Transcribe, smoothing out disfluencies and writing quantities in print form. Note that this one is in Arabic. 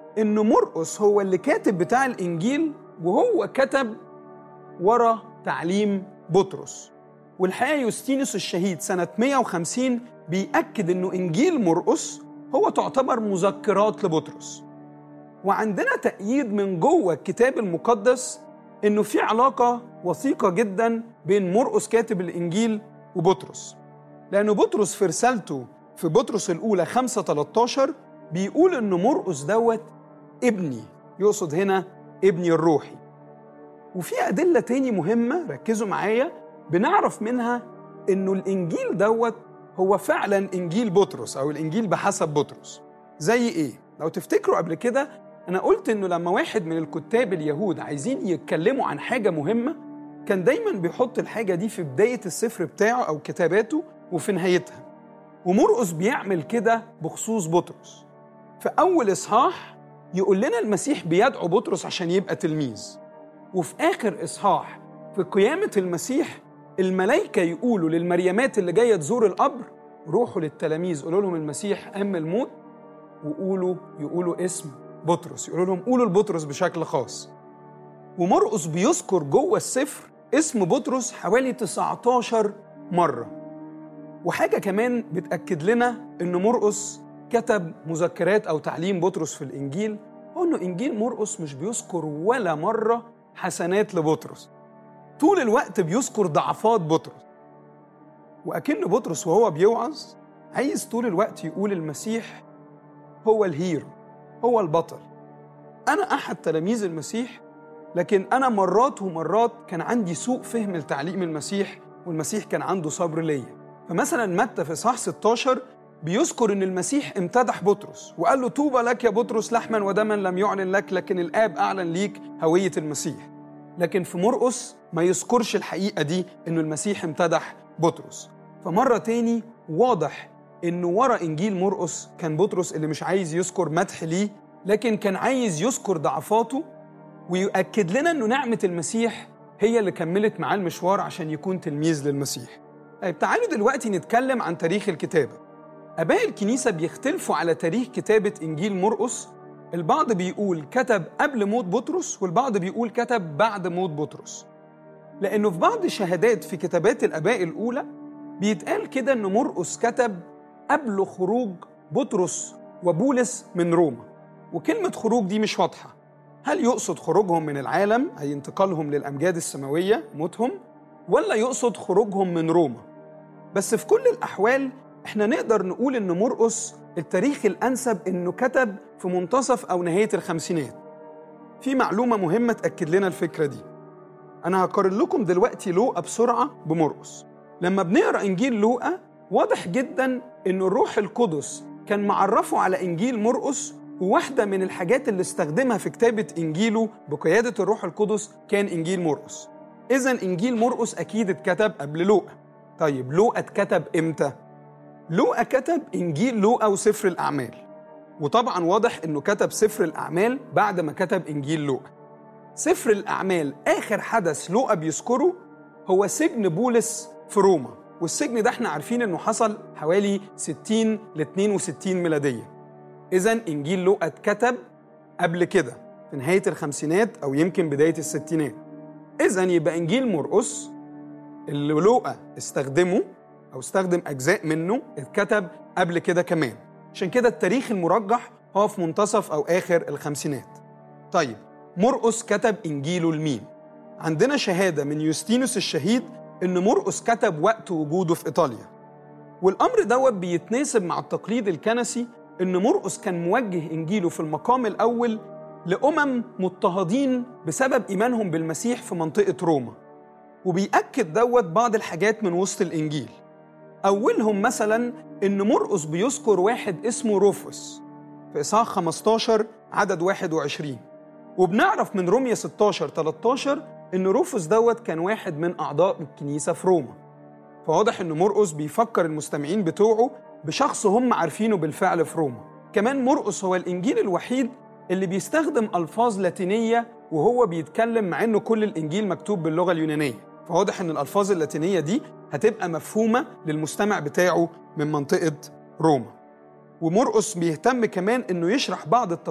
إن مرقس هو اللي كاتب بتاع الإنجيل، وهو كتب ورا تعليم بطرس. والحقيقة يوستينوس الشهيد سنة 150 بيأكد إنه إنجيل مرقس هو تعتبر مذكرات لبطرس. وعندنا تأييد من جوه الكتاب المقدس إنه في علاقة وثيقة جدا بين مرقس كاتب الإنجيل وبطرس، لأنه بطرس في رسالته في بطرس الأولى 5:13 بيقول إنه مرقس دوت ابني، يقصد هنا ابني الروحي. وفي أدلة تاني مهمة ركزوا معايا بنعرف منها إنه الإنجيل دوت هو فعلا إنجيل بطرس أو الإنجيل بحسب بطرس. زي إيه؟ لو تفتكروا قبل كده أنا قلت إنه لما واحد من الكتاب اليهود عايزين يتكلموا عن حاجة مهمة كان دايما بيحط الحاجة دي في بداية السفر بتاعه أو كتاباته وفي نهايتها. ومرقس بيعمل كده بخصوص بطرس. في أول إصحاح يقول لنا المسيح بيدعو بطرس عشان يبقى تلميذ، وفي آخر إصحاح في قيامة المسيح الملائكة يقولوا للمريمات اللي جاية تزور القبر روحوا للتلاميذ قولوا لهم المسيح قام الموت، يقولوا اسم بطرس، يقولوا لهم قولوا لبطرس بشكل خاص. ومرقس بيذكر جوه السفر اسم بطرس حوالي 19 مرة. وحاجة كمان بتأكد لنا إن مرقس كتب مذكرات أو تعليم بطرس في الإنجيل، هو إنه إنجيل مرقس مش بيذكر ولا مرة حسنات لبطرس، طول الوقت بيذكر ضعفات بطرس. وأكن بطرس وهو بيوعظ عايز طول الوقت يقول المسيح هو الهيرو، هو البطل. أنا أحد تلاميذ المسيح، لكن أنا مرات ومرات كان عندي سوء فهم لتعليم المسيح، والمسيح كان عنده صبر ليا. فمثلا متى في إصحاح 16 بيذكر إن المسيح امتدح بطرس وقال له طوبى لك يا بطرس، لحما ودما لم يعلن لك لكن الآب أعلن ليك هوية المسيح. لكن في مرقس ما يذكرش الحقيقة دي إنه المسيح امتدح بطرس. فمرة تاني واضح إنه ورا إنجيل مرقس كان بطرس اللي مش عايز يذكر مدح ليه، لكن كان عايز يذكر ضعفاته ويؤكد لنا إنه نعمة المسيح هي اللي كملت معاه المشوار عشان يكون تلميذ للمسيح. طيب تعالوا دلوقتي نتكلم عن تاريخ الكتابة. آباء الكنيسة بيختلفوا على تاريخ كتابة إنجيل مرقس. البعض بيقول كتب قبل موت بطرس، والبعض بيقول كتب بعد موت بطرس، لأنه في بعض شهادات في كتابات الآباء الأولى بيتقال كده إن مرقس كتب قبل خروج بطرس وبولس من روما. وكلمة خروج دي مش واضحة، هل يقصد خروجهم من العالم أي انتقالهم للأمجاد السماوية موتهم، ولا يقصد خروجهم من روما؟ بس في كل الأحوال احنا نقدر نقول إن مرقس التاريخ الأنسب إنه كتب في منتصف أو نهاية الخمسينات. في معلومة مهمة تأكد لنا الفكرة دي. أنا هقارن لكم دلوقتي لوقا بسرعة بمرقس. لما بنقرأ إنجيل لوقا واضح جدا إن الروح القدس كان معرفه على إنجيل مرقس، وواحدة من الحاجات اللي استخدمها في كتابة إنجيله بقيادة الروح القدس كان إنجيل مرقس. إذن إنجيل مرقس أكيد اتكتب قبل لوقا. طيب لوقا اتكتب إمتى؟ لوقا كتب إنجيل لوقا وسفر الأعمال، وطبعا واضح إنه كتب سفر الأعمال بعد ما كتب إنجيل لوقا. سفر الأعمال آخر حدث لوقا بيذكره هو سجن بولس في روما، والسجن ده احنا عارفين إنه حصل حوالي 60 ل 62 ميلادية. إذن إنجيل لوقا اتكتب قبل كده في نهاية الخمسينات أو يمكن بداية الستينات. إذن يبقى إنجيل مرقس اللي لوقا استخدمه أو استخدم أجزاء منه اتكتب قبل كده كمان، عشان كده التاريخ المرجح هو في منتصف أو آخر الخمسينات. طيب مرقس كتب إنجيله لمين؟ عندنا شهادة من يوستينوس الشهيد إن مرقس كتب وقت وجوده في إيطاليا، والأمر دوت بيتناسب مع التقليد الكنسي إن مرقس كان موجه إنجيله في المقام الأول لأمم مضطهدين بسبب إيمانهم بالمسيح في منطقة روما. وبيأكد دوت بعض الحاجات من وسط الإنجيل. أولهم مثلا إن مرقس بيذكر واحد اسمه روفوس في إصحاح 15 عدد 21، وبنعرف من رومية 16-13 إن روفوس دوت كان واحد من أعضاء الكنيسة في روما. فواضح إن مرقس بيفكر المستمعين بتوعه بشخص هم عارفينه بالفعل في روما. كمان مرقس هو الإنجيل الوحيد اللي بيستخدم ألفاظ لاتينية وهو بيتكلم، مع إنه كل الإنجيل مكتوب باللغة اليونانية. فواضح إن الألفاظ اللاتينية دي هتبقى مفهومة للمستمع بتاعه من منطقة روما. ومرقس بيهتم كمان إنه يشرح بعض